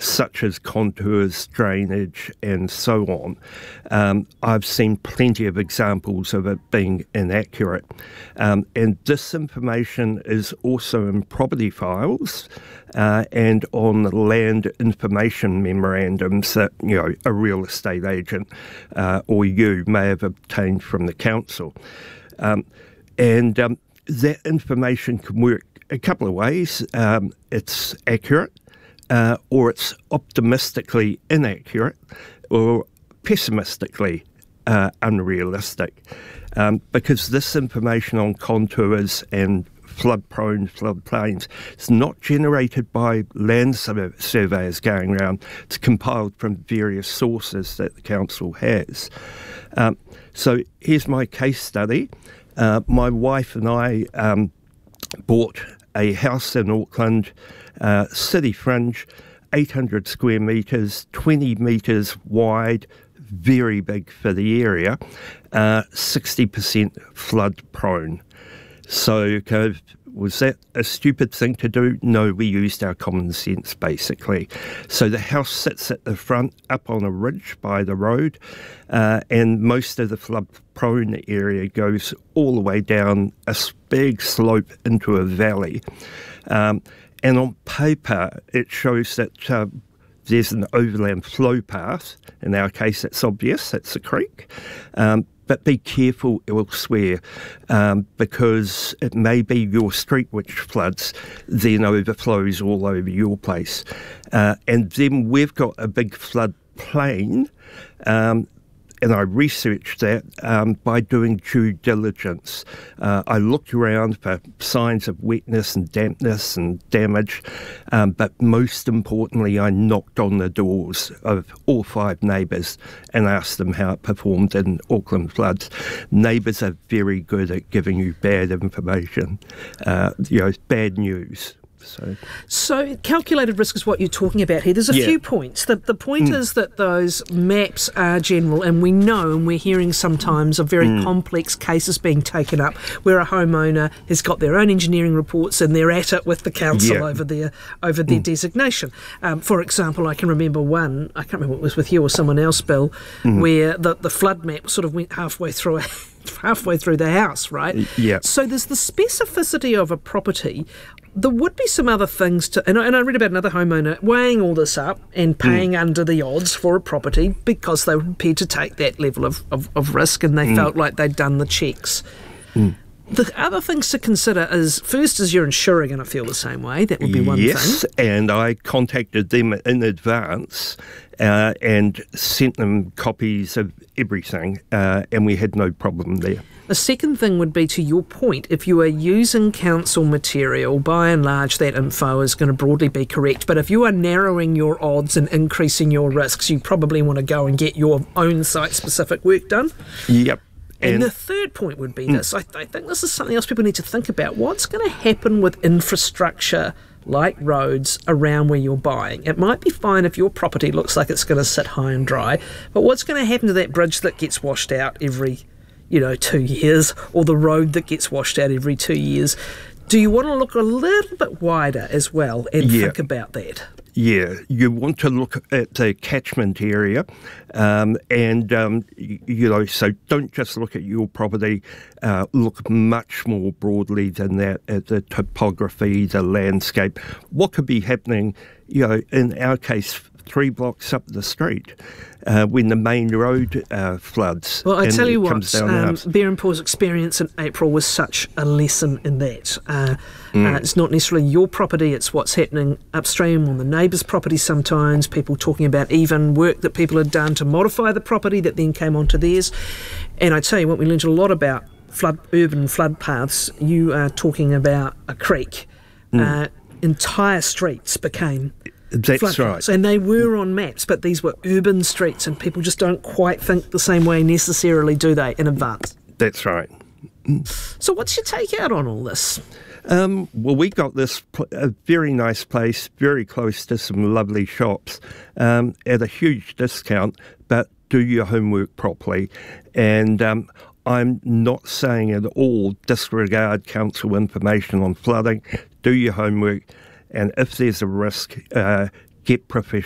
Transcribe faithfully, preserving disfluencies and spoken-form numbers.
such as contours, drainage, and so on. Um, I've seen plenty of examples of it being inaccurate. Um, and this information is also in property files uh, and on land information memorandums that, you know, a real estate agent uh, or you may have obtained from the council. Um, and um, that information can work a couple of ways. Um, it's accurate, uh, or it's optimistically inaccurate, or pessimistically uh, unrealistic. Um, because this information on contours and flood-prone floodplains is not generated by land sur- surveyors going around. It's compiled from various sources that the council has. Um, so here's my case study. Uh, my wife and I um, bought a house in Auckland, uh, city fringe, eight hundred square metres, twenty metres wide, very big for the area, uh, sixty percent flood prone. So kind of, was that a stupid thing to do? No, we used our common sense basically. So the house sits at the front up on a ridge by the road, uh, and most of the flood prone area goes all the way down a big slope into a valley. Um, and on paper, it shows that uh, there's an overland flow path. In our case, it's obvious, it's a creek. Um, but be careful elsewhere, um, because it may be your street which floods, then overflows all over your place. Uh, and then we've got a big flood plain, um, and I researched that um, by doing due diligence. Uh, I looked around for signs of wetness and dampness and damage, um, but most importantly, I knocked on the doors of all five neighbours and asked them how it performed in Auckland floods. Neighbours are very good at giving you bad information, uh, you know, bad news. So. so calculated risk is what you're talking about here. There's a yeah. few points. The, the point mm. is that those maps are general, and we know and we're hearing sometimes of very mm. complex cases being taken up where a homeowner has got their own engineering reports and they're at it with the council yeah. over their over their mm. designation. Um, for example, I can remember one, I can't remember what it was with you or someone else, Bill, mm. where the, the flood map sort of went halfway through halfway through the house, right? Yeah. So there's the specificity of a property. There would be some other things to, and I, and I read about another homeowner weighing all this up and paying mm. under the odds for a property because they were prepared to take that level of, of, of risk, and they mm. felt like they'd done the checks. Mm. The other things to consider is, first, is your insurer going to feel the same way? That would be one yes, thing. Yes, and I contacted them in advance uh, and sent them copies of everything, uh, and we had no problem there. The second thing would be, to your point, if you are using council material, by and large that info is going to broadly be correct. But if you are narrowing your odds and increasing your risks, you probably want to go and get your own site-specific work done. Yep. And, and the third point would be this. I, I think this is something else people need to think about. What's going to happen with infrastructure like roads around where you're buying? It might be fine if your property looks like it's going to sit high and dry, but what's going to happen to that bridge that gets washed out every you know, two years, or the road that gets washed out every two years? Do you want to look a little bit wider as well and yeah. think about that? Yeah, you want to look at the catchment area, um, and, um, you know, so don't just look at your property, uh, look much more broadly than that at the topography, the landscape. What could be happening, you know, in our case, three blocks up the street uh, when the main road uh, floods. Well, I tell you what, um, Bear and Paul's experience in April was such a lesson in that. Uh, mm. uh, it's not necessarily your property, it's what's happening upstream on the neighbour's property sometimes, people talking about even work that people had done to modify the property that then came onto theirs. And I tell you what, we learned a lot about flood, urban flood paths. You are talking about a creek. Mm. Uh, entire streets became... That's right. And they were on maps, but these were urban streets, and people just don't quite think the same way necessarily, do they, in advance? That's right. So what's your take out on all this? Um, well, we got this pl- a very nice place, very close to some lovely shops, um, at a huge discount, but do your homework properly. And um, I'm not saying at all disregard council information on flooding. Do your homework. And if there's a risk, uh, get professional